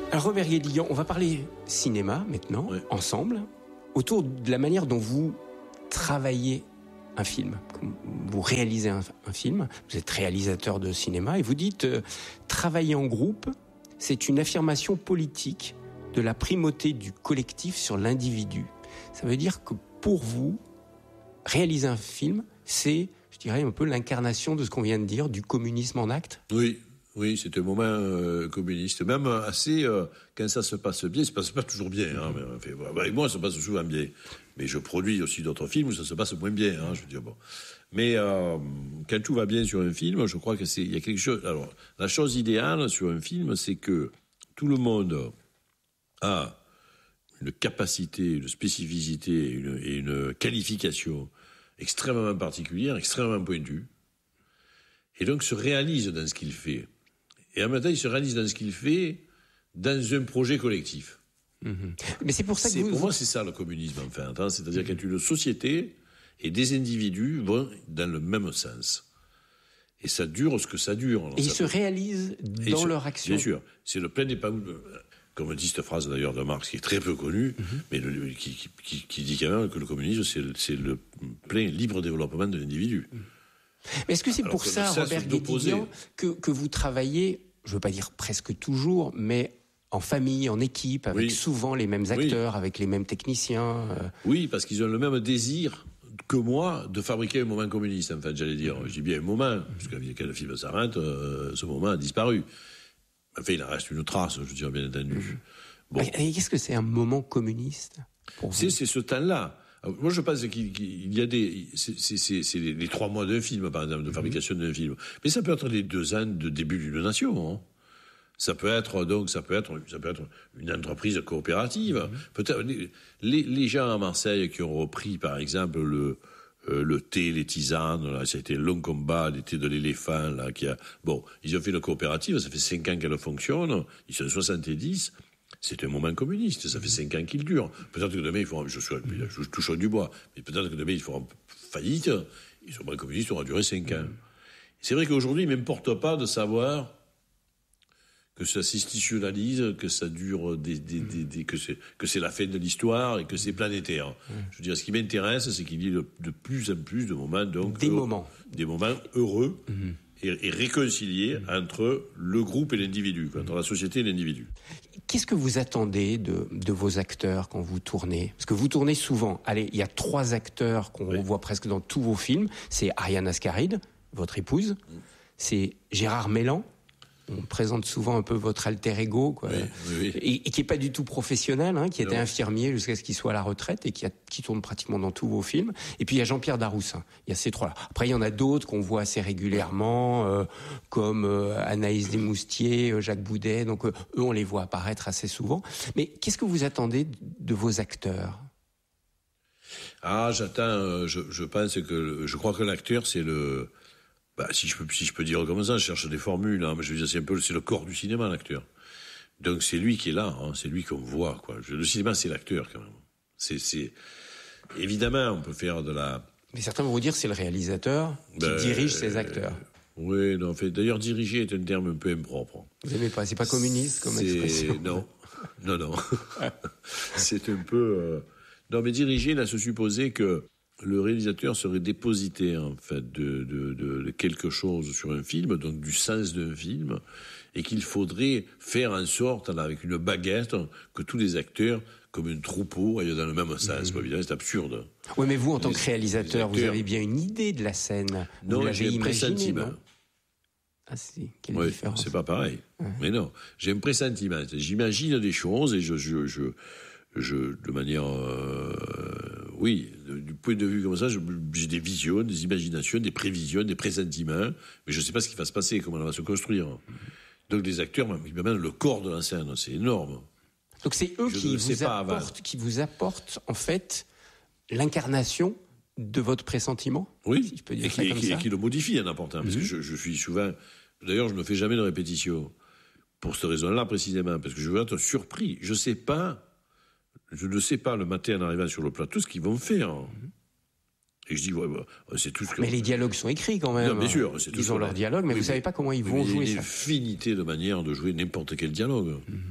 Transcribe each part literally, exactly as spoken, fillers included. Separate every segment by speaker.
Speaker 1: Alors Robert Guédiguian, on va parler cinéma maintenant, ouais. ensemble, autour de la manière dont vous travaillez un film. Vous réalisez un, un film, vous êtes réalisateur de cinéma et vous dites euh, travailler en groupe, c'est une affirmation politique de la primauté du collectif sur l'individu. Ça veut dire que pour vous, réaliser un film, c'est, je dirais, un peu l'incarnation de ce qu'on vient de dire, du communisme en acte.
Speaker 2: Oui. Oui, c'est un moment euh, communiste, même assez, euh, quand ça se passe bien, ça se passe pas toujours bien, hein, mais, enfin, voilà. Avec moi, ça se passe souvent bien, mais je produis aussi d'autres films où ça se passe moins bien, hein, je veux dire, bon. Mais euh, quand tout va bien sur un film, je crois que c'est, il y a quelque chose, alors, la chose idéale sur un film, c'est que tout le monde a une capacité, une spécificité, une, et une qualification extrêmement particulière, extrêmement pointue, et donc se réalise dans ce qu'il fait. Et en même temps, il se réalise dans ce qu'il fait dans un projet collectif.
Speaker 1: Mmh. Mais c'est pour ça que
Speaker 2: c'est,
Speaker 1: vous...
Speaker 2: Pour moi, c'est ça le communisme, enfin. Hein, c'est-à-dire mmh. quand une société et des individus vont dans le même sens. Et ça dure ce que ça dure. Alors,
Speaker 1: et
Speaker 2: ça
Speaker 1: ils se
Speaker 2: peut...
Speaker 1: réalisent dans
Speaker 2: se...
Speaker 1: leur action.
Speaker 2: Bien sûr. C'est le plein épanouissement. Comme dit cette phrase d'ailleurs de Marx, qui est très peu connue, mmh. mais le, qui, qui, qui, qui dit quand même que le communisme, c'est, c'est le plein libre développement de l'individu. Mmh.
Speaker 1: Mais est-ce que c'est Alors pour que ça, Robert Guédiguian, que, que vous travaillez, je ne veux pas dire presque toujours, mais en famille, en équipe, avec oui. souvent les mêmes acteurs, oui. avec les mêmes techniciens euh...
Speaker 2: Oui, parce qu'ils ont le même désir que moi de fabriquer un moment communiste, en fait, j'allais dire. Je dis bien un moment, parce que quand le film s'arrête, euh, ce moment a disparu. Enfin, il en reste une trace, je veux dire, bien entendu.
Speaker 1: Bon. Et qu'est-ce que c'est un moment communiste pour vous ?
Speaker 2: C'est, c'est ce temps-là. Alors, moi, je pense qu'il, qu'il y a des... C'est, c'est, c'est, c'est les, les trois mois d'un film, par exemple, de fabrication mmh. d'un film. Mais ça peut être les deux ans de début d'une nation. Hein. Ça peut être, donc, ça peut être, ça peut être une entreprise coopérative. Mmh. Peut-être, les, les, les gens à Marseille qui ont repris, par exemple, le... Euh, le thé, les tisanes, là, ça a été un long combat, le thé de l'éléphant, là, qui a, bon, ils ont fait une coopérative, ça fait cinq ans qu'elle fonctionne, ils sont soixante-dix, c'est un moment communiste, ça fait cinq ans qu'il dure. Peut-être que demain, ils feront, je, sois, je touche du bois, mais peut-être que demain, ils feront faillite, et ce moment communiste aura duré cinq ans. C'est vrai qu'aujourd'hui, il ne m'importe pas de savoir que ça s'institutionnalise, que ça dure des, des, des, des que c'est, que c'est la fin de l'histoire et que c'est planétaire. Mmh. Je veux dire, ce qui m'intéresse, c'est qu'il y ait de, de plus en plus de moments, donc.
Speaker 1: Des
Speaker 2: heureux,
Speaker 1: moments.
Speaker 2: Des moments heureux mmh. et, et réconciliés mmh. entre le groupe et l'individu, quoi, entre la société et l'individu.
Speaker 1: Qu'est-ce que vous attendez de, de vos acteurs quand vous tournez ? Parce que vous tournez souvent. Allez, il y a trois acteurs qu'on oui. voit presque dans tous vos films. C'est Ariane Ascaride, votre épouse. Mmh. C'est Gérard Mellan. On présente souvent un peu votre alter ego, quoi,
Speaker 2: oui, oui, oui.
Speaker 1: Et, et qui est pas du tout professionnel, hein, qui était non. infirmier jusqu'à ce qu'il soit à la retraite et qui, a, qui tourne pratiquement dans tous vos films. Et puis il y a Jean-Pierre Daroussin. Il y a ces trois-là. Après il y en a d'autres qu'on voit assez régulièrement, euh, comme euh, Anaïs Desmoustiers, euh, Jacques Boudet. Donc euh, eux on les voit apparaître assez souvent. Mais qu'est-ce que vous attendez de vos acteurs ?
Speaker 2: Ah, j'attends. Euh, je, je pense que je crois que l'acteur c'est le Bah, si je peux, si je peux dire comme ça, je cherche des formules, hein, mais je veux dire, c'est un peu, c'est le corps du cinéma, l'acteur. Donc, c'est lui qui est là, hein, c'est lui qu'on voit, quoi. Le cinéma, c'est l'acteur, quand même. C'est, c'est, évidemment, on peut faire de la...
Speaker 1: Mais certains vont vous dire, c'est le réalisateur qui ben, dirige ses acteurs.
Speaker 2: Euh, oui, non, en fait, d'ailleurs, diriger est un terme un peu impropre.
Speaker 1: Vous aimez pas, c'est pas communiste comme
Speaker 2: c'est...
Speaker 1: expression.
Speaker 2: Non, non, non. C'est un peu, euh... non, mais diriger, là, se supposer que le réalisateur serait dépositaire, en fait, de, de, de, de quelque chose sur un film, donc du sens d'un film, et qu'il faudrait faire en sorte, là, avec une baguette, que tous les acteurs, comme un troupeau, aillent dans le même sens. Mmh. Évidemment, c'est absurde.
Speaker 1: Oui, mais vous, en tant les, que réalisateur, vous avez bien une idée de la scène.
Speaker 2: Non,
Speaker 1: vous l'avez
Speaker 2: j'ai un pressentiment.
Speaker 1: Non ah si, quelle
Speaker 2: oui,
Speaker 1: différence.
Speaker 2: C'est pas pareil.
Speaker 1: Ouais.
Speaker 2: Mais non, j'ai un pressentiment. J'imagine des choses et je... je, je Je, de manière, euh, oui, du point de vue comme ça, je, j'ai des visions, des imaginations, des prévisions, des pressentiments, mais je ne sais pas ce qui va se passer, comment elle va se construire. Donc les acteurs, même le corps de la scène, c'est énorme.
Speaker 1: Donc c'est eux qui vous, apportent, qui vous apportent, en fait, l'incarnation de votre pressentiment.
Speaker 2: Oui,
Speaker 1: si je peux dire
Speaker 2: et,
Speaker 1: ça
Speaker 2: qui,
Speaker 1: comme
Speaker 2: et, qui,
Speaker 1: ça.
Speaker 2: et qui le modifie en apportant, parce mm-hmm. que je, je suis souvent... D'ailleurs, je ne fais jamais de répétition, pour cette raison-là précisément, parce que je veux être surpris. Je ne sais pas... Je ne sais pas, le matin, en arrivant sur le plateau, ce qu'ils vont faire. Et je dis, ouais, ouais, c'est tout ce que...
Speaker 1: Mais les dialogues sont écrits, quand même.
Speaker 2: Non, bien sûr. C'est tout
Speaker 1: ils ont leur dialogue, mais
Speaker 2: oui,
Speaker 1: vous ne savez pas comment ils vont
Speaker 2: oui,
Speaker 1: jouer ça.
Speaker 2: Il y a une infinité de manières de jouer n'importe quel dialogue. Mm-hmm.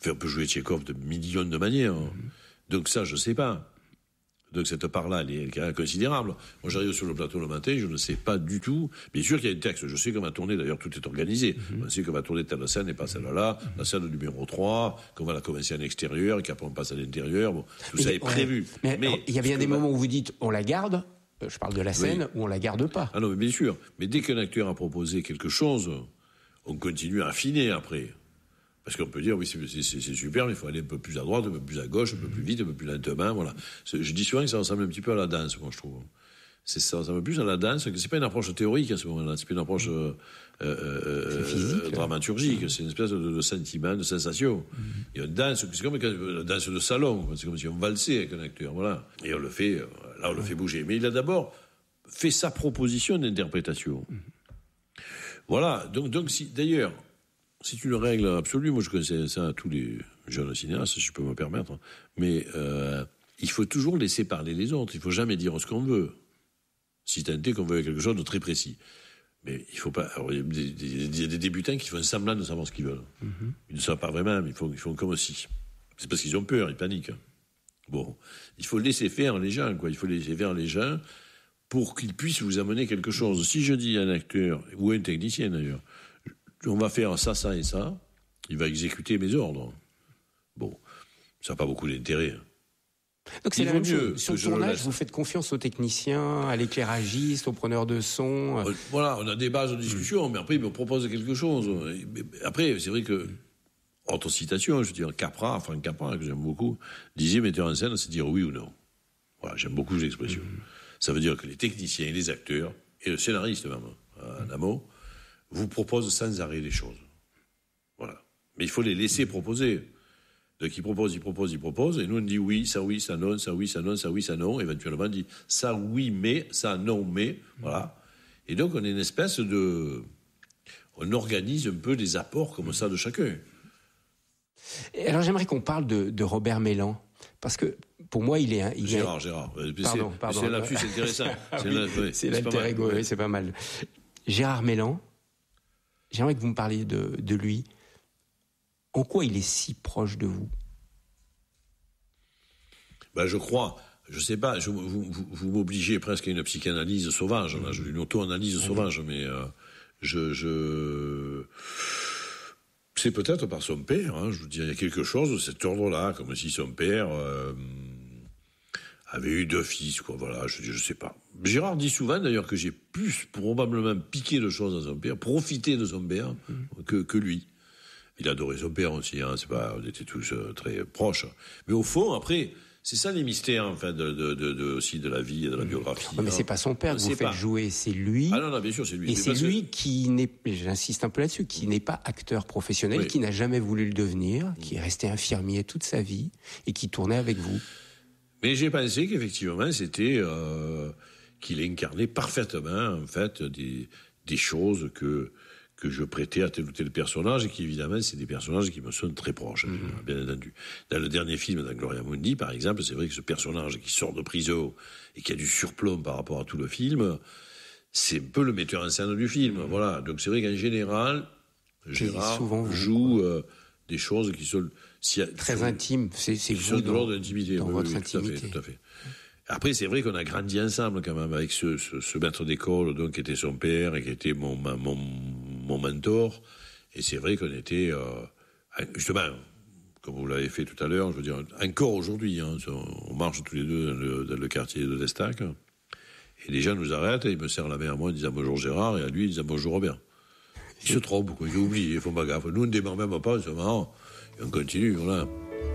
Speaker 2: on peut jouer Tchekhov de millions de manières. Mm-hmm. Donc ça, je ne sais pas. Donc cette part-là, elle est, elle est considérable. Moi, j'arrive sur le plateau le matin, je ne sais pas du tout. Bien sûr qu'il y a un texte, je sais qu'on va tourner, d'ailleurs tout est organisé. Mm-hmm. On sait qu'on va tourner telle scène et pas celle-là, mm-hmm. la scène numéro trois, qu'on va la commencer à l'extérieur et qu'après on passe à l'intérieur. Bon, tout mais ça est prévu.
Speaker 1: Mais, mais il y a bien des va... moments où vous dites on la garde, je parle de la scène, oui. où on la garde pas.
Speaker 2: Ah non, mais bien sûr. Mais dès qu'un acteur a proposé quelque chose, on continue à affiner après. Parce qu'on peut dire, oui, c'est, c'est, c'est super, mais il faut aller un peu plus à droite, un peu plus à gauche, un peu plus vite, un peu plus lentement, voilà. Je dis souvent que ça ressemble un petit peu à la danse, moi, je trouve. C'est, ça ressemble plus à la danse, que c'est pas une approche théorique à ce moment-là, c'est pas une approche euh, euh, physique, euh, dramaturgique, c'est une espèce de, de sentiment, de sensation. Mm-hmm. Et on danse, c'est comme la danse de salon, c'est comme si on valsait avec un acteur, voilà. Et on le fait, là, on le fait bouger. Mais il a d'abord fait sa proposition d'interprétation. Mm-hmm. Voilà, donc, donc si, d'ailleurs, c'est une règle absolue. Moi, je connais ça à tous les jeunes cinéastes, si je peux me permettre. Mais euh, il faut toujours laisser parler les autres. Il ne faut jamais dire ce qu'on veut. Si tant est qu'on veut quelque chose de très précis. Mais il faut pas. Alors, il y a des, des, des débutants qui font semblant de savoir ce qu'ils veulent. Mm-hmm. Ils ne savent pas vraiment, mais ils font, ils font comme si. C'est parce qu'ils ont peur, ils paniquent. Bon, il faut laisser faire les gens, quoi. Il faut laisser faire les gens pour qu'ils puissent vous amener quelque chose. Si je dis à un acteur, ou à un technicien d'ailleurs, on va faire ça, ça et ça, il va exécuter mes ordres. Bon, ça n'a pas beaucoup d'intérêt.
Speaker 1: Donc c'est il la même chose. Sur le tournage, vous faites confiance aux techniciens, à l'éclairagiste, aux preneurs de son.
Speaker 2: Voilà, on a des bases de discussion, mmh. mais après, ils me proposent quelque chose. Après, c'est vrai que, entre citations, je veux dire, Capra, Franck Capra, que j'aime beaucoup, disait metteur en scène, c'est dire oui ou non. Voilà, j'aime beaucoup l'expression. Mmh. Ça veut dire que les techniciens et les acteurs, et le scénariste même, en amont, vous proposent sans arrêt des choses. Voilà. Mais il faut les laisser proposer. Donc ils proposent, ils proposent, ils proposent, et nous on dit oui, ça oui, ça non, ça oui, ça non, ça oui, ça non. Éventuellement on dit ça oui, mais, ça non, mais. Voilà. Et donc on est une espèce de... On organise un peu des apports comme ça de chacun.
Speaker 1: Et alors j'aimerais qu'on parle de, de Robert Mélan. Parce que pour moi, il est... Un, il
Speaker 2: Gérard,
Speaker 1: est...
Speaker 2: Gérard.
Speaker 1: Pardon,
Speaker 2: c'est,
Speaker 1: pardon.
Speaker 2: C'est l'affiche, c'est intéressant.
Speaker 1: Ah,
Speaker 2: c'est
Speaker 1: oui,
Speaker 2: la, oui,
Speaker 1: c'est, c'est
Speaker 2: l'alter
Speaker 1: ego, oui, c'est pas mal. Gérard Mélan, j'aimerais que vous me parliez de, de lui. En quoi il est si proche de vous ?
Speaker 2: Ben, je crois, je sais pas, je, vous, vous, vous m'obligez presque à une psychanalyse sauvage, là, une auto-analyse sauvage, mais euh, je, je... C'est peut-être par son père, hein, je vous dis, il y a quelque chose de cet ordre-là, comme si son père euh, avait eu deux fils, quoi, voilà, je, je sais pas. Gérard dit souvent, d'ailleurs, que j'ai plus probablement piqué de choses à son père, profité de son père, mmh. que, que lui. Il adorait son père aussi, hein, c'est pas, on était tous euh, très proches. Mais au fond, après... C'est ça les mystères, enfin, de, de, de, de, aussi de la vie et de la biographie.
Speaker 1: Ouais, mais
Speaker 2: hein.
Speaker 1: c'est pas son père que vous faites pas. jouer, c'est lui.
Speaker 2: Ah non, non, bien sûr, c'est lui.
Speaker 1: Et
Speaker 2: mais
Speaker 1: c'est lui que... qui n'est, j'insiste un peu là-dessus, qui n'est pas acteur professionnel, oui. qui n'a jamais voulu le devenir, mmh. qui est resté infirmier toute sa vie et qui tournait avec vous.
Speaker 2: Mais j'ai pensé qu'effectivement, c'était euh, qu'il incarnait parfaitement, en fait, des, des choses que... que je prêtais à tel ou tel personnage, et qui, évidemment, c'est des personnages qui me sont très proches, mmh. bien entendu. Dans le dernier film, dans Gloria Mundi, par exemple, c'est vrai que ce personnage qui sort de prison et qui a du surplomb par rapport à tout le film, c'est un peu le metteur en scène du film, mmh. voilà. Donc c'est vrai qu'en général, Gérard souvent, joue euh, des choses qui sont... Si,
Speaker 1: très sont, intimes, c'est, c'est vous
Speaker 2: sont de l'ordre d'intimité.
Speaker 1: Dans
Speaker 2: oui,
Speaker 1: votre
Speaker 2: oui,
Speaker 1: intimité.
Speaker 2: Tout à fait, tout à fait. Après, c'est vrai qu'on a grandi ensemble quand même avec ce, ce, ce maître d'école, donc qui était son père et qui était mon, mon, mon mentor. Et c'est vrai qu'on était euh, justement, comme vous l'avez fait tout à l'heure, je veux dire, encore aujourd'hui, hein, on marche tous les deux dans le, dans le quartier de l'Estac, et les gens nous arrêtent et ils me serrent la main à moi en disant bonjour Gérard, et à lui ils disent bonjour Robert. Ils se trompent, quoi, ils oublient, ils font pas gaffe. Nous on ne démarre même pas, c'est marrant, et on continue, voilà.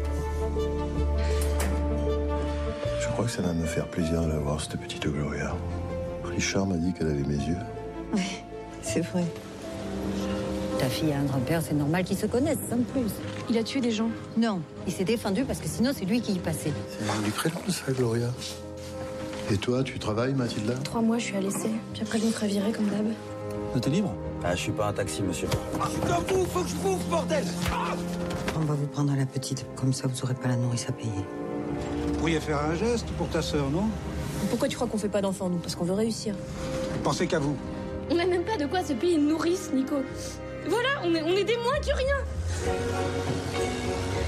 Speaker 3: Je crois que ça va me faire plaisir de la voir, cette petite Gloria. Richard m'a dit qu'elle avait mes yeux.
Speaker 4: Oui, c'est vrai. Ta fille a un grand-père, c'est normal qu'ils se connaissent, sans plus.
Speaker 5: Il a tué des gens?
Speaker 4: Non, il s'est défendu parce que sinon c'est lui qui y passait.
Speaker 3: C'est du prénom, ça, Gloria. Et toi, tu travailles, Mathilda?
Speaker 5: Trois mois, je suis à l'essai. Puis après, on me ferait virer, comme d'hab.
Speaker 6: T'es libre? Ah, je suis pas un taxi, monsieur.
Speaker 7: Ah, je bouffe, faut que je bouffe, bordel! Ah,
Speaker 4: on va vous prendre la petite, comme ça vous aurez pas la nourrice à payer.
Speaker 8: Vous pourriez faire un geste pour ta sœur, non?
Speaker 5: Pourquoi tu crois qu'on fait pas d'enfants, nous? Parce qu'on veut réussir.
Speaker 8: Pensez qu'à vous.
Speaker 5: On n'a même pas de quoi se payer une nourrice, Nico. Voilà, on est, on est des moins que rien.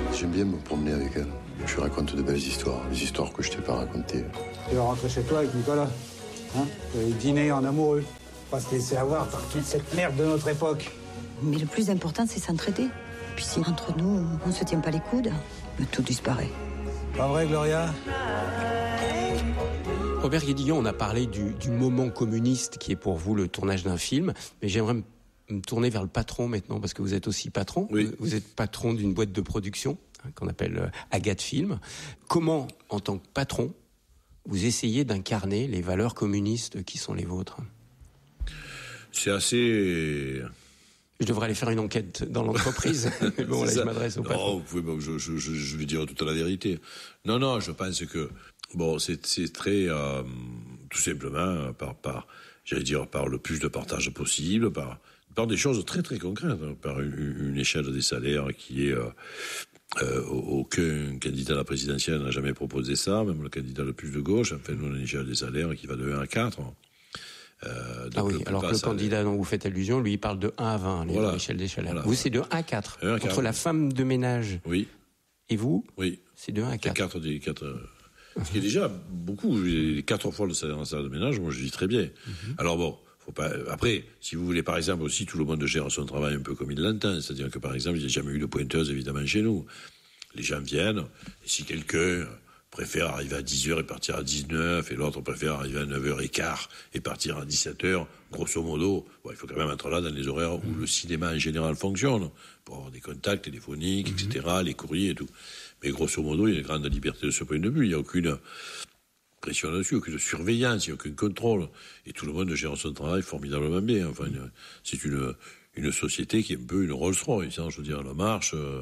Speaker 3: J'aime bien me promener avec elle. Je lui raconte de belles histoires, des histoires que je t'ai pas racontées.
Speaker 8: Tu vas rentrer chez toi avec Nicolas. Hein? Vous allez dîner en amoureux. Pas se laisser avoir par toute cette merde de notre époque.
Speaker 4: Mais le plus important, c'est s'entraider. Puis si entre nous, on se tient pas les coudes, tout disparaît.
Speaker 8: Pas vrai, Gloria?
Speaker 1: Robert Guédiguian, on a parlé du, du moment communiste qui est pour vous le tournage d'un film, mais j'aimerais me, me tourner vers le patron maintenant, parce que vous êtes aussi patron.
Speaker 2: Oui.
Speaker 1: Vous êtes patron d'une boîte de production hein, qu'on appelle euh, Agathe Film. Comment, en tant que patron, vous essayez d'incarner les valeurs communistes qui sont les vôtres?
Speaker 2: C'est assez...
Speaker 1: Je devrais aller faire une enquête dans l'entreprise. Mais bon, là, je m'adresse au patron.
Speaker 2: Non, vous pouvez, bon, je, je, je, je vais dire toute la vérité. Non, non, je pense que bon, c'est, c'est très euh, tout simplement par, par, j'allais dire par le plus de partage possible, par, par des choses très très concrètes, hein, par une, une échelle des salaires qui est euh, euh, aucun candidat à la présidentielle n'a jamais proposé ça, même le candidat le plus de gauche. Enfin, nous, on a une échelle des salaires qui va de un à quatre. Euh,
Speaker 1: ah oui, alors que le candidat dont vous faites allusion, lui, il parle de un à vingt,
Speaker 2: voilà.
Speaker 1: l'échelle des salaires.
Speaker 2: Voilà,
Speaker 1: vous,
Speaker 2: voilà.
Speaker 1: c'est de un à quatre.
Speaker 2: un à
Speaker 1: Entre
Speaker 2: quatre.
Speaker 1: la femme de ménage
Speaker 2: oui.
Speaker 1: et vous,
Speaker 2: oui.
Speaker 1: c'est de un à quatre.
Speaker 2: quatre, des, quatre, euh, ce qui est déjà beaucoup. Les quatre fois le salaire en salaire de ménage, moi, je dis très bien. Mm-hmm. Alors bon, faut pas. Après, si vous voulez, par exemple, aussi, tout le monde gère son travail un peu comme il l'entend. C'est-à-dire que, par exemple, il n'y a jamais eu de pointeuse, évidemment, chez nous. Les gens viennent, et si quelqu'un préfère arriver à dix heures et partir à dix-neuf, et l'autre préfère arriver à neuf heures quinze et partir à dix-sept heures, grosso modo, bon, il faut quand même être là dans les horaires où le cinéma en général fonctionne, pour avoir des contacts téléphoniques, mm-hmm. et cetera, les courriers et tout. Mais grosso modo, il y a une grande liberté de ce point de vue, il n'y a aucune pression dessus, aucune surveillance, il n'y a aucun contrôle, et tout le monde gère son travail formidablement bien. Enfin, une, c'est une, une société qui est un peu une Rolls-Royce, hein, je veux dire, la marche... Euh,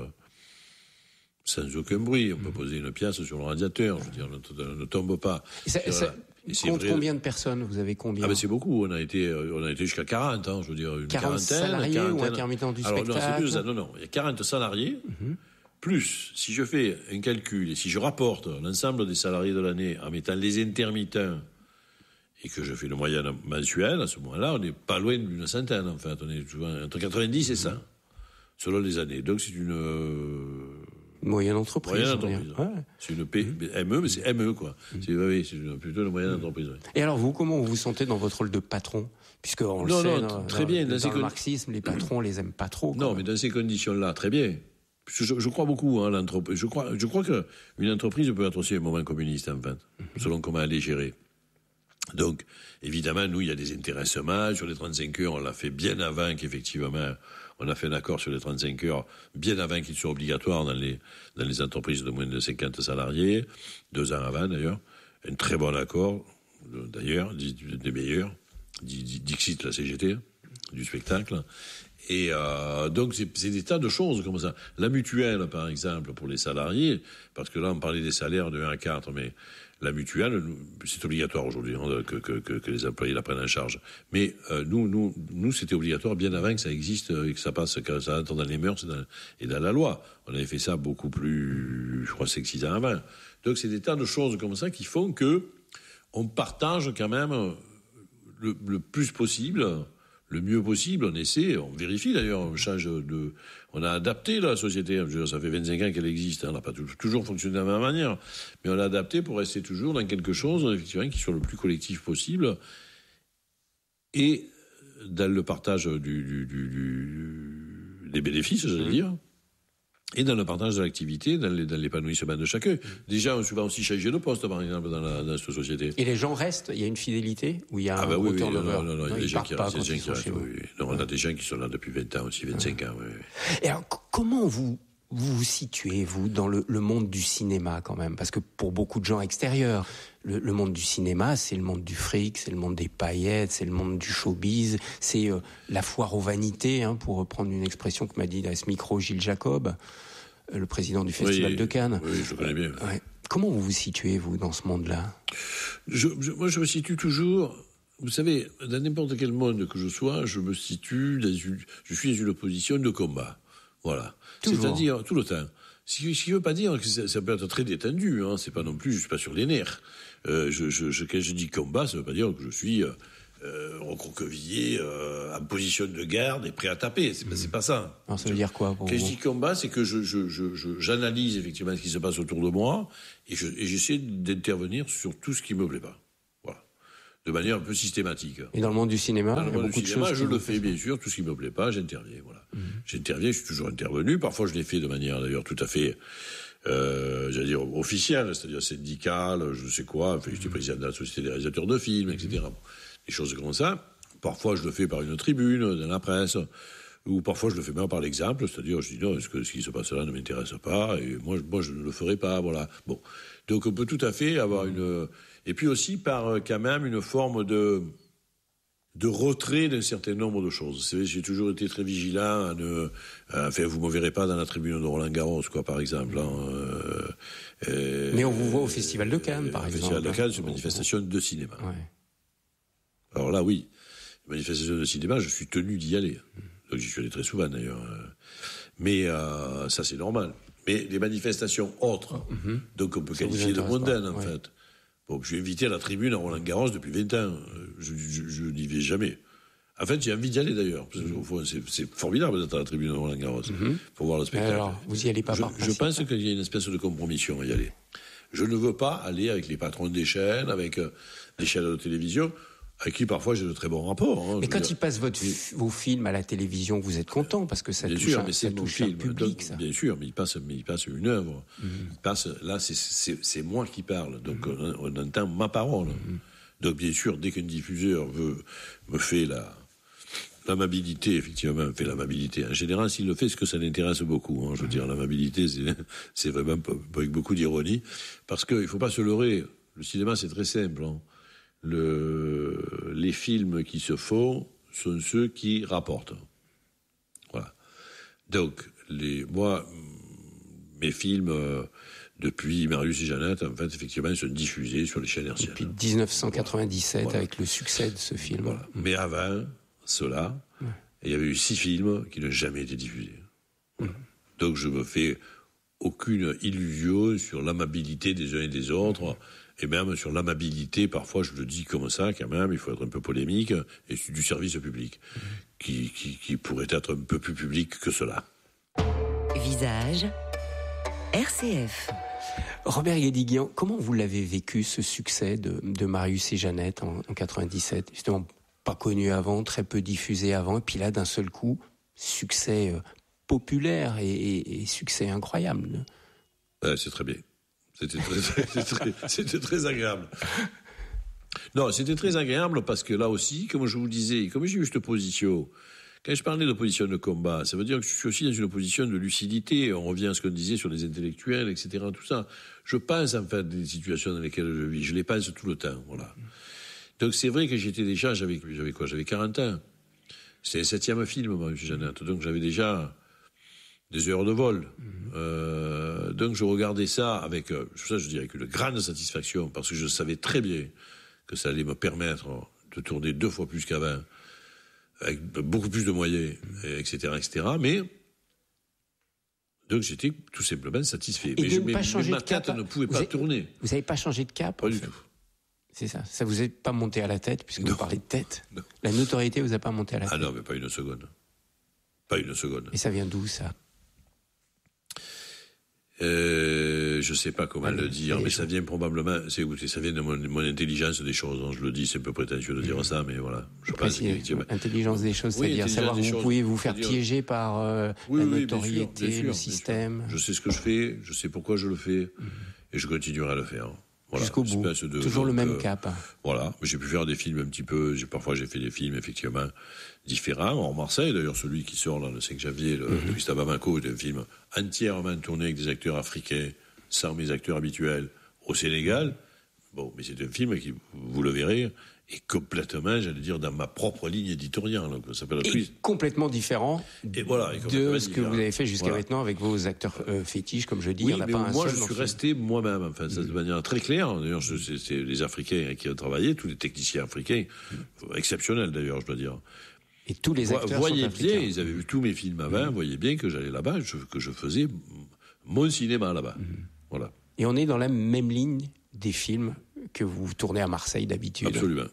Speaker 2: sans aucun bruit. On peut poser une pièce sur le radiateur. Je veux dire, ne, ne tombe pas.
Speaker 1: Et ça, ça et compte vrai... combien de personnes? Vous avez combien?
Speaker 2: Ah ben c'est beaucoup. On a été, on a été jusqu'à quarante, hein, je veux dire, une
Speaker 1: quarante
Speaker 2: quarantaine.
Speaker 1: salariés
Speaker 2: quarantaine.
Speaker 1: Ou intermittents du
Speaker 2: Alors,
Speaker 1: spectacle?
Speaker 2: Non, c'est plus ça. Non, non. Il y a quarante salariés. Mm-hmm. Plus, si je fais un calcul et si je rapporte l'ensemble des salariés de l'année en mettant les intermittents et que je fais le moyen mensuel, à ce moment-là, on n'est pas loin d'une centaine, en fait. On est entre quatre-vingt-dix et cent, selon les années. Donc c'est une... Euh...
Speaker 1: Moyenne entreprise.
Speaker 2: Moyenne entreprise. Ouais. C'est une P, mmh. M E, mais c'est M E, quoi. Mmh. C'est, oui, c'est plutôt une moyenne mmh. entreprise. Ouais.
Speaker 1: Et alors, vous, comment vous vous sentez dans votre rôle de patron? Puisque, on
Speaker 2: non,
Speaker 1: le sait,
Speaker 2: non,
Speaker 1: dans,
Speaker 2: très bien.
Speaker 1: dans, dans,
Speaker 2: dans
Speaker 1: le con... marxisme, les patrons, on les aime pas trop.
Speaker 2: Non,
Speaker 1: même.
Speaker 2: mais dans ces conditions-là, très bien. Je, je crois beaucoup, hein, l'entreprise. Je crois, je crois qu'une entreprise peut être aussi un moment communiste, en fait, mmh. selon comment elle est gérée. Donc, évidemment, nous, il y a des intéressements. Sur les trente-cinq heures, on l'a fait bien avant qu'effectivement, on a fait un accord sur les trente-cinq heures, bien avant qu'il soit obligatoire dans les, dans les entreprises de moins de cinquante salariés. Deux ans avant, d'ailleurs. Un très bon accord, d'ailleurs, des meilleurs. Dixit, la C G T, du spectacle. Et euh, donc, c'est, c'est des tas de choses comme ça. La mutuelle, par exemple, pour les salariés, parce que là, on parlait des salaires de un à quatre, mais la mutuelle, c'est obligatoire aujourd'hui hein, que, que, que, que les employés la prennent en charge. Mais euh, nous, nous, nous, c'était obligatoire bien avant que ça existe et que ça passe, que ça entre dans les mœurs et dans, et dans la loi. On avait fait ça beaucoup plus, je crois, cinq six ans avant. Donc, c'est des tas de choses comme ça qui font que on partage quand même le, le plus possible, le mieux possible. On essaie, on vérifie d'ailleurs, on change de... On a adapté la société, ça fait vingt-cinq ans qu'elle existe, hein, on n'a pas toujours fonctionné de la même manière, mais on l'a adapté pour rester toujours dans quelque chose, effectivement, qui soit le plus collectif possible, et dans le partage du, du, du, du, des bénéfices, j'allais mmh. dire, et dans le partage de l'activité, dans, les, dans l'épanouissement de chacun. Mmh. Déjà, on va aussi changer de poste, par exemple, dans, la, dans cette société.
Speaker 1: Et les gens restent, il y a une fidélité, où il y a
Speaker 2: ah
Speaker 1: un
Speaker 2: bah oui,
Speaker 1: gros
Speaker 2: oui,
Speaker 1: turnover.
Speaker 2: Non, non, non, il y a des gens qui restent,
Speaker 1: des gens qui restent.
Speaker 2: Oui, oui. Non, on a des gens qui sont là depuis vingt ans aussi, vingt-cinq ans. Oui, oui.
Speaker 1: Et alors, comment vous vous, vous situez, vous, dans le, le monde du cinéma, quand même? Parce que pour beaucoup de gens extérieurs, le, le monde du cinéma, c'est le monde du fric, c'est le monde des paillettes, c'est le monde du showbiz, c'est euh, la foire aux vanités, hein, pour reprendre une expression que m'a dit à ce micro Gilles Jacob, euh, le président du Festival
Speaker 2: oui,
Speaker 1: de Cannes.
Speaker 2: Oui, je le connais bien.
Speaker 1: Ouais. Comment vous vous situez, vous, dans ce monde-là?
Speaker 2: je, je, Moi, je me situe toujours... Vous savez, dans n'importe quel monde que je sois, je me situe dans une... Je suis dans une position de combat. Voilà. Toujours. C'est-à-dire, tout le temps. Ce qui ne veut pas dire que ça, ça peut être très détendu, hein. C'est pas non plus, je suis pas sur les nerfs. Euh, je, je, je, quand je dis combat, ça veut pas dire que je suis... Euh, euh, recroquevillé euh, en position de garde et prêt à taper. C'est, mmh. c'est pas ça.
Speaker 1: Alors ça veut dire quoi pour
Speaker 2: Quand
Speaker 1: vous?
Speaker 2: je dis combat, c'est que je, je, je, je, j'analyse effectivement ce qui se passe autour de moi et, je, et j'essaie d'intervenir sur tout ce qui me plaît pas. Voilà. De manière un peu systématique.
Speaker 1: Et dans le monde du cinéma,
Speaker 2: dans le monde
Speaker 1: beaucoup
Speaker 2: du cinéma,
Speaker 1: de choses
Speaker 2: je le fais, bien sûr. Tout ce qui me plaît pas, j'interviens. Voilà. Mmh. J'interviens, je suis toujours intervenu. Parfois, je l'ai fait de manière d'ailleurs tout à fait... Euh, j'allais dire officielle, c'est-à-dire syndicale, je sais quoi, enfin, j'étais président de la Société des réalisateurs de films, et cetera. Bon, des choses comme ça. Parfois, je le fais par une tribune, dans la presse, ou parfois, je le fais même par l'exemple, c'est-à-dire, je dis non, est-ce que ce qui se passe là ne m'intéresse pas, et moi, moi, je ne le ferai pas, voilà. Bon. Donc, on peut tout à fait avoir une... Et puis aussi, par quand même une forme de... de retrait d'un certain nombre de choses. C'est vrai, j'ai toujours été très vigilant à ne... Enfin, vous me verrez pas dans la tribune de Roland Garros, quoi, par exemple. Hein, euh, euh,
Speaker 1: Mais on vous voit au Festival de Cannes, par
Speaker 2: euh,
Speaker 1: exemple.
Speaker 2: Le Festival de Cannes, c'est une manifestation de cinéma.
Speaker 1: Ouais.
Speaker 2: Alors là, oui, une manifestation de cinéma, je suis tenu d'y aller. Donc j'y suis allé très souvent, d'ailleurs. Mais euh, ça, c'est normal. Mais les manifestations autres, mm-hmm. donc on peut ça qualifier de mondaines, en ouais. fait. Bon, je suis invité à la tribune à Roland Garros depuis vingt ans. Je, je, je n'y vais jamais. En fait, j'ai envie d'y aller d'ailleurs. Parce que, au fond, c'est, c'est formidable d'être à la tribune de Roland Garros mm-hmm. pour voir le spectacle.
Speaker 1: Alors, vous y allez pas
Speaker 2: je,
Speaker 1: par
Speaker 2: je pense qu'il y a une espèce de compromission à y aller. Je ne veux pas aller avec les patrons des chaînes, avec euh, les chaînes de télévision, avec qui parfois j'ai de très bons rapports. Hein,
Speaker 1: mais quand
Speaker 2: dire.
Speaker 1: ils passent votre, vos films à la télévision, vous êtes content parce que ça
Speaker 2: bien
Speaker 1: touche,
Speaker 2: sûr,
Speaker 1: un,
Speaker 2: mais c'est
Speaker 1: ça touche
Speaker 2: film,
Speaker 1: un public.
Speaker 2: donc,
Speaker 1: ça.
Speaker 2: Bien sûr, mais ils passent, mais ils passent une œuvre. Mm-hmm. Ils passent, là, c'est, c'est, c'est moi qui parle, donc mm-hmm. on, on entend ma parole. Mm-hmm. Donc bien sûr, dès qu'un diffuseur veut me fait la l'amabilité, effectivement, me fait l'amabilité. En général, s'il le fait, c'est que ça l'intéresse beaucoup. Hein, je veux dire, l'amabilité, c'est, c'est vraiment avec beaucoup d'ironie, parce qu'il ne faut pas se leurrer. Le cinéma, c'est très simple. Hein. Le, les films qui se font sont ceux qui rapportent. Voilà. Donc, les, moi, mes films, euh, depuis Marius et Jeannette, en fait, effectivement, sont diffusés sur les chaînes hertziennes.
Speaker 1: Depuis dix-neuf cent quatre-vingt-dix-sept, voilà. Avec le succès de ce film.
Speaker 2: Voilà. Mmh. Mais avant cela, mmh. il y avait eu six films qui n'ont jamais été diffusés. Voilà. Mmh. Donc, je me fais aucune illusion sur l'amabilité des uns et des autres. Mmh. Et même sur l'amabilité, parfois je le dis comme ça quand même, il faut être un peu polémique, et du service public, mmh. qui, qui, qui pourrait être un peu plus public que cela.
Speaker 9: Visage, R C F.
Speaker 1: Robert Guédiguian, comment vous l'avez vécu, ce succès de, de Marius et Jeannette en, en quatre-vingt-dix-sept? Justement, pas connu avant, très peu diffusé avant, et puis là, d'un seul coup, succès euh, populaire et, et, et succès incroyable.
Speaker 2: Ouais, c'est très bien. C'était très, c'était, très, c'était très agréable. Non, c'était très agréable parce que là aussi, comme je vous le disais, comme j'ai eu cette position, quand je parlais de position de combat, ça veut dire que je suis aussi dans une position de lucidité. On revient à ce qu'on disait sur les intellectuels, et cetera. Tout ça. Je pense en fait des situations dans lesquelles je vis. Je les pense tout le temps. Voilà. Donc c'est vrai que j'étais déjà, j'avais, j'avais quoi, j'avais quarante ans. C'était le septième film, moi, M. Jeannette. Donc j'avais déjà des heures de vol. Mmh. Euh, donc je regardais ça avec, euh, ça je dirais, avec une grande satisfaction, parce que je savais très bien que ça allait me permettre de tourner deux fois plus qu'avant, avec beaucoup plus de moyens, et cetera, et cetera. Mais donc j'étais tout simplement satisfait.
Speaker 1: Et
Speaker 2: mais
Speaker 1: de
Speaker 2: je,
Speaker 1: ne pas
Speaker 2: mais,
Speaker 1: changer
Speaker 2: mais ma
Speaker 1: de cap,
Speaker 2: tête ne pouvait
Speaker 1: vous
Speaker 2: pas
Speaker 1: avez,
Speaker 2: tourner.
Speaker 1: Vous n'avez pas changé de cap?
Speaker 2: Pas du
Speaker 1: fait.
Speaker 2: tout.
Speaker 1: C'est ça. Ça vous est pas monté à la tête, puisque
Speaker 2: non.
Speaker 1: vous parlez de tête.
Speaker 2: Non.
Speaker 1: La notoriété vous a pas monté à la
Speaker 2: ah
Speaker 1: tête.
Speaker 2: Ah non, mais pas une seconde. Pas une seconde.
Speaker 1: Et ça vient d'où, ça?
Speaker 2: Euh, je sais pas comment
Speaker 1: Allez,
Speaker 2: le dire,
Speaker 1: allez,
Speaker 2: mais
Speaker 1: je...
Speaker 2: ça vient probablement, c'est, écoutez, ça vient de mon, mon intelligence des choses. Hein, je le dis, c'est un peu prétentieux de dire mmh. ça, mais voilà. Je pense
Speaker 1: que, intelligence des choses,
Speaker 2: oui,
Speaker 1: c'est-à-dire savoir que vous
Speaker 2: choses,
Speaker 1: pouvez vous faire
Speaker 2: dire...
Speaker 1: piéger par euh,
Speaker 2: oui,
Speaker 1: la
Speaker 2: oui,
Speaker 1: notoriété,
Speaker 2: bien sûr, bien sûr,
Speaker 1: le système.
Speaker 2: Je sais ce que je fais, je sais pourquoi je le fais, mmh. et je continuerai à le faire. Voilà,
Speaker 1: jusqu'au bout. De, Toujours donc, le même
Speaker 2: euh,
Speaker 1: cap.
Speaker 2: Voilà. J'ai pu faire des films un petit peu. J'ai, parfois, j'ai fait des films effectivement différents. En Marseille, d'ailleurs, celui qui sort là, le cinq janvier, le, mm-hmm. de Gustave Bamako, est un film entièrement tourné avec des acteurs africains, sans mes acteurs habituels, au Sénégal. Bon, mais c'est un film qui, vous le verrez, est complètement, j'allais dire, dans ma propre ligne éditoriale. Donc, ça s'appelle
Speaker 1: et
Speaker 2: Twist.
Speaker 1: Complètement différent
Speaker 2: et voilà, et
Speaker 1: de ce que
Speaker 2: différent.
Speaker 1: vous avez fait jusqu'à
Speaker 2: voilà.
Speaker 1: maintenant avec vos acteurs euh, fétiches, comme je dis.
Speaker 2: Oui,
Speaker 1: il n'y en a
Speaker 2: mais
Speaker 1: pas un
Speaker 2: moi,
Speaker 1: seul
Speaker 2: je suis
Speaker 1: ce...
Speaker 2: resté moi-même, enfin, ça, de manière très claire. D'ailleurs, je, c'est, c'est les Africains qui ont travaillé, tous les techniciens africains, exceptionnels d'ailleurs, je dois dire.
Speaker 1: Et tous les acteurs
Speaker 2: voyez
Speaker 1: sont africains.
Speaker 2: bien, ils avaient vu tous mes films avant, mmh. voyez bien que j'allais là-bas, je, que je faisais mon cinéma là-bas. Mmh. Voilà.
Speaker 1: Et on est dans la même ligne des films que vous tournez à Marseille d'habitude.
Speaker 2: Absolument.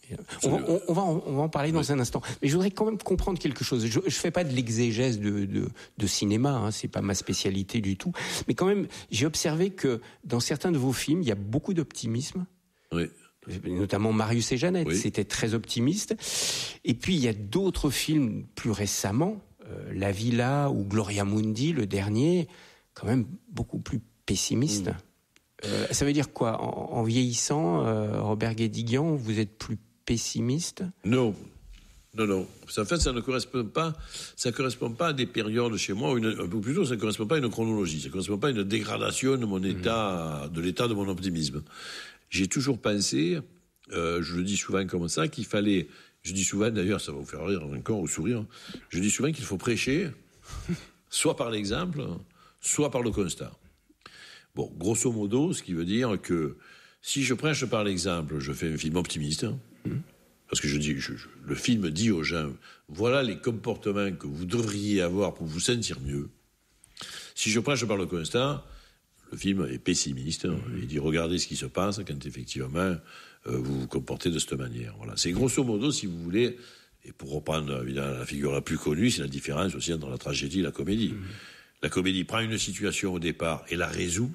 Speaker 1: On va, on, on, va en, on va en parler dans oui. un instant. Mais je voudrais quand même comprendre quelque chose. Je ne fais pas de l'exégèse de, de, de cinéma, hein, c'est pas ma spécialité du tout. Mais quand même, j'ai observé que dans certains de vos films, il y a beaucoup d'optimisme.
Speaker 2: Oui.
Speaker 1: Notamment Marius et Jeannette,
Speaker 2: oui.
Speaker 1: c'était très optimiste. Et puis il y a d'autres films plus récemment, euh, La Villa ou Gloria Mundi, le dernier, quand même beaucoup plus pessimiste. Mmh. Euh, ça veut dire quoi ? En, en vieillissant, euh, Robert Guédiguian, vous êtes plus pessimiste ?
Speaker 2: Non, non, non. En fait, ça ne correspond pas, ça correspond pas à des périodes chez moi, ou une, ou plutôt, ça ne correspond pas à une chronologie, ça ne correspond pas à une dégradation de mon état, mmh. de l'état de mon optimisme. J'ai toujours pensé, euh, je le dis souvent comme ça, qu'il fallait, je dis souvent d'ailleurs, ça va vous faire rire encore ou sourire, je dis souvent qu'il faut prêcher, soit par l'exemple, soit par le constat. Bon, grosso modo, ce qui veut dire que si je prêche par l'exemple, je fais un film optimiste, hein, mmh. parce que je dis, je, je, le film dit aux gens, voilà les comportements que vous devriez avoir pour vous sentir mieux. Si je prêche par le constat, le film est pessimiste, hein, mmh. il dit, regardez ce qui se passe quand effectivement euh, vous vous comportez de cette manière. Voilà. C'est grosso modo, si vous voulez, et pour reprendre évidemment la figure la plus connue, c'est la différence aussi entre la tragédie et la comédie. Mmh. La comédie prend une situation au départ et la résout.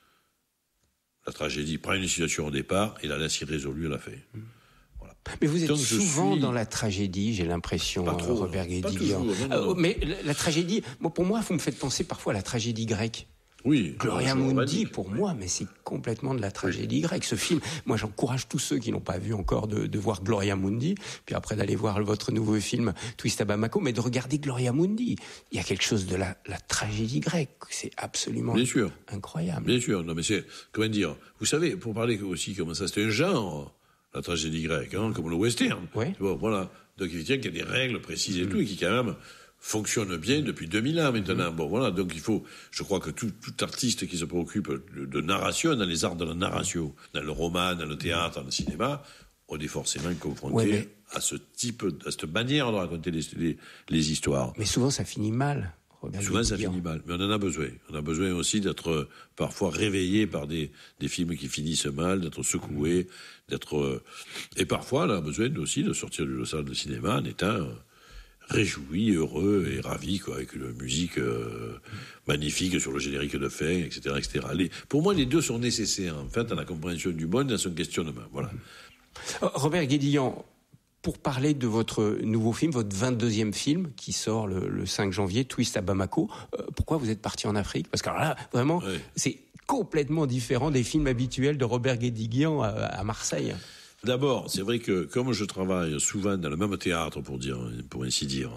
Speaker 2: La tragédie prend une situation au départ et la laisse irrésolue à la fin. Voilà.
Speaker 1: Mais vous êtes
Speaker 2: Donc,
Speaker 1: souvent
Speaker 2: suis...
Speaker 1: dans la tragédie, j'ai l'impression,
Speaker 2: pas trop,
Speaker 1: Robert Guédiguian.
Speaker 2: Euh,
Speaker 1: mais la, la tragédie, moi, pour moi, vous me faites penser parfois à la tragédie grecque.
Speaker 2: Oui.
Speaker 1: Gloria Mundi, pour moi, mais c'est complètement de la tragédie oui. grecque. Ce film, moi, j'encourage tous ceux qui n'ont pas vu encore de, de voir Gloria Mundi, puis après d'aller voir votre nouveau film Twist à Bamako, mais de regarder Gloria Mundi. Il y a quelque chose de la, la tragédie grecque. C'est absolument
Speaker 2: Bien sûr.
Speaker 1: incroyable.
Speaker 2: Bien sûr. Non, mais c'est, comment dire, vous savez, pour parler aussi comment ça, c'est un genre, la tragédie grecque, hein, comme le western.
Speaker 1: Oui.
Speaker 2: Bon, voilà. Donc, il y a des règles précises et mmh. tout, et qui, quand même, fonctionne bien depuis deux mille ans maintenant. Mmh. Bon, voilà, donc il faut, je crois que tout, tout artiste qui se préoccupe de, de narration, dans les arts de la narration, dans le roman, dans le théâtre, dans le cinéma, on est forcément confronté ouais, mais... à ce type, à cette manière de raconter les, les, les histoires.
Speaker 1: Mais souvent ça finit mal. Robert
Speaker 2: Souvent ça
Speaker 1: Guédiguian.
Speaker 2: finit mal, mais on en a besoin. On a besoin aussi d'être parfois réveillé par des, des films qui finissent mal, d'être secoué, d'être... Et parfois on a besoin aussi de sortir de la salle de cinéma en étant... réjoui, heureux et ravi, quoi, avec une musique euh, magnifique sur le générique de fin, et cetera, et cetera. Les, pour moi, les deux sont nécessaires, en fait, dans la compréhension du monde, dans son questionnement. Voilà.
Speaker 1: Robert Guédiguian, pour parler de votre nouveau film, votre vingt-deuxième film, qui sort le, le cinq janvier, Twist à Bamako, euh, pourquoi vous êtes parti en Afrique ? Parce que alors là, vraiment, oui. c'est complètement différent des films habituels de Robert Guédiguian à, à Marseille.
Speaker 2: D'abord, c'est vrai que comme je travaille souvent dans le même théâtre, pour dire, pour ainsi dire,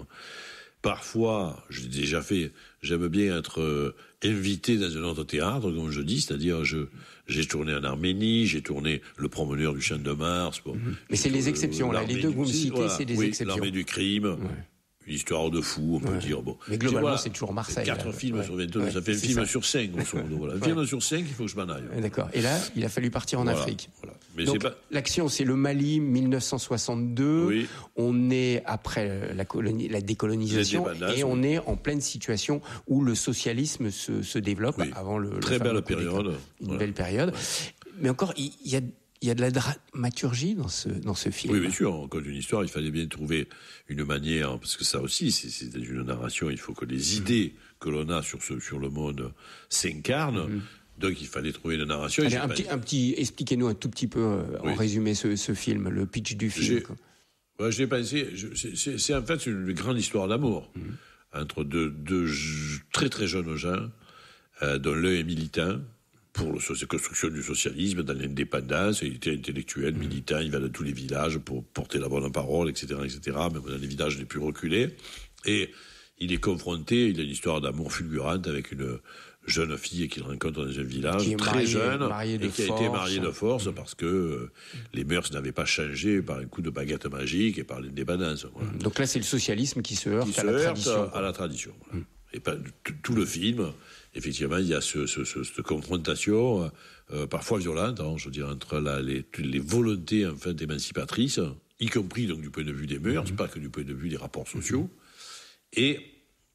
Speaker 2: parfois, je l'ai déjà fait, j'aime bien être euh, invité dans un autre théâtre, comme je dis, c'est-à-dire je j'ai tourné en Arménie, j'ai tourné Le Promeneur du Champ de Mars. Bon,
Speaker 1: mmh. Mais c'est les exceptions, là. Les deux que vous me citez, voilà, c'est des
Speaker 2: oui,
Speaker 1: exceptions.
Speaker 2: L'Armée du crime. Ouais. Une histoire de fou, on peut
Speaker 1: ouais.
Speaker 2: dire. Bon.
Speaker 1: Mais globalement, voilà, c'est toujours Marseille.
Speaker 2: Quatre
Speaker 1: là.
Speaker 2: films
Speaker 1: ouais.
Speaker 2: sur vingt-deux,
Speaker 1: ouais.
Speaker 2: ça fait un film
Speaker 1: ça.
Speaker 2: sur cinq, grosso modo. Voilà. Un ouais. film sur cinq, il faut que je m'en aille.
Speaker 1: D'accord. Et là, il a fallu partir en
Speaker 2: voilà.
Speaker 1: Afrique.
Speaker 2: Voilà. Mais
Speaker 1: donc,
Speaker 2: c'est pas...
Speaker 1: l'action, c'est le Mali, dix-neuf cent soixante-deux. Oui. On est après la, colonie, la décolonisation et on oui. est en pleine situation où le socialisme se, se développe oui. avant le.
Speaker 2: Très
Speaker 1: le
Speaker 2: belle période.
Speaker 1: Une
Speaker 2: voilà.
Speaker 1: belle période. Ouais. Mais encore, il y, y a. Il y a de la dramaturgie dans ce, dans ce film.
Speaker 2: Oui, bien sûr. En code d'une histoire, il fallait bien trouver une manière, parce que ça aussi, c'est, c'est une narration, il faut que les idées que l'on a sur, ce, sur le monde s'incarnent. Mm-hmm. Donc, il fallait trouver une narration.
Speaker 1: Allez, un, petit, un petit, expliquez-nous un tout petit peu, euh, oui. en résumé, ce, ce film, le pitch du film.
Speaker 2: J'ai, ouais, j'ai pensé, je, c'est, c'est, c'est en fait une grande histoire d'amour mm-hmm. entre deux, deux très très jeunes gens, euh, dont l'un est militant, pour la construction du socialisme, dans l'indépendance, il était intellectuel, militant, il va dans tous les villages pour porter la bonne parole, et cetera, et cetera, même dans les villages les plus reculés. Et il est confronté, il a une histoire d'amour fulgurante avec une jeune fille qu'il rencontre dans un village, très
Speaker 1: mariée,
Speaker 2: jeune,
Speaker 1: mariée
Speaker 2: et qui
Speaker 1: force.
Speaker 2: a été mariée de force mmh. parce que euh, les mœurs n'avaient pas changé par un coup de baguette magique et par l'indépendance. Voilà.
Speaker 1: Donc là, c'est le socialisme qui se heurte
Speaker 2: qui
Speaker 1: à
Speaker 2: se
Speaker 1: la
Speaker 2: heurte
Speaker 1: tradition.
Speaker 2: à la tradition. Voilà. Mmh. Et pas, tout, tout le film, effectivement, il y a ce, ce, ce, cette confrontation, euh, parfois violente, hein, je veux dire, entre la, les, les volontés en fait, émancipatrices, y compris donc, du point de vue des mœurs, mmh. pas que du point de vue des rapports sociaux, mmh. et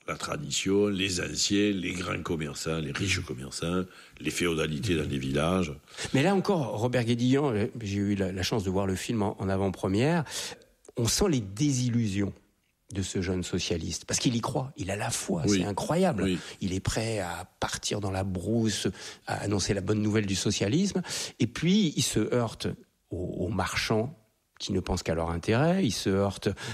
Speaker 2: La tradition, les anciens, les grands commerçants, les riches commerçants, les féodalités dans les villages.
Speaker 1: Mais là encore, Robert Guédillan, j'ai eu la, la chance de voir le film en, en avant-première, on sent les désillusions de ce jeune socialiste, parce qu'il y croit, il a la foi, oui. C'est incroyable. Oui. Il est prêt à partir dans la brousse, à annoncer la bonne nouvelle du socialisme, et puis il se heurte aux, aux marchands qui ne pensent qu'à leur intérêt, il se heurte